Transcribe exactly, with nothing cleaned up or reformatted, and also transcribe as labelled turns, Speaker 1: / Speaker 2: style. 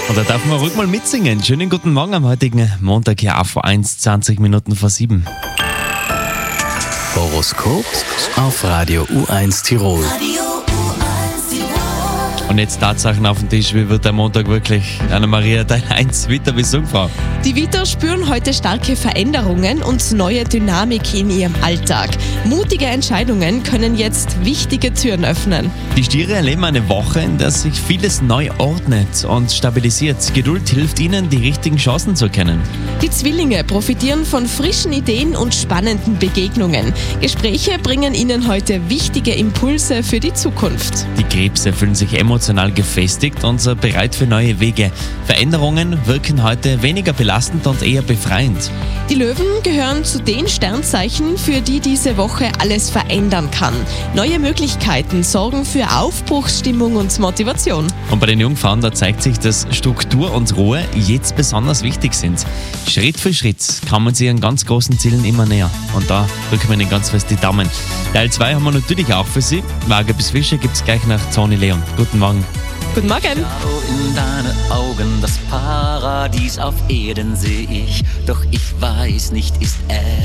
Speaker 1: Und da darf man ruhig mal mitsingen. Schönen guten Morgen am heutigen Montag hier auf eins, zwanzig Minuten vor sieben.
Speaker 2: Horoskop auf Radio U eins Tirol.
Speaker 1: Und jetzt Tatsachen auf den Tisch, wie wird der Montag wirklich? Anna-Maria, Teil eins, Vita bis Jungfrau.
Speaker 3: Die Vita spüren heute starke Veränderungen und neue Dynamik in ihrem Alltag. Mutige Entscheidungen können jetzt wichtige Türen öffnen.
Speaker 1: Die Stiere erleben eine Woche, in der sich vieles neu ordnet und stabilisiert. Geduld hilft ihnen, die richtigen Chancen zu erkennen.
Speaker 3: Die Zwillinge profitieren von frischen Ideen und spannenden Begegnungen. Gespräche bringen ihnen heute wichtige Impulse für die Zukunft.
Speaker 1: Die Krebse fühlen sich emotional gefestigt und sind bereit für neue Wege. Veränderungen wirken heute weniger belastend und eher befreiend.
Speaker 3: Die Löwen gehören zu den Sternzeichen, für die diese Woche alles verändern kann. Neue Möglichkeiten sorgen für Aufbruchsstimmung und Motivation.
Speaker 1: Und bei den Jungfrauen, da zeigt sich, dass Struktur und Ruhe jetzt besonders wichtig sind. Schritt für Schritt kommen sie ihren ganz großen Zielen immer näher. Und da drücken wir ihnen ganz fest die Daumen. Teil zwei haben wir natürlich auch für Sie. Waage bis Fische gibt es gleich nach Toni Leon. Guten Morgen.
Speaker 3: Guten Morgen.
Speaker 4: Schau in deine Augen, das Paradies auf Erden seh ich, doch ich weiß nicht, ist er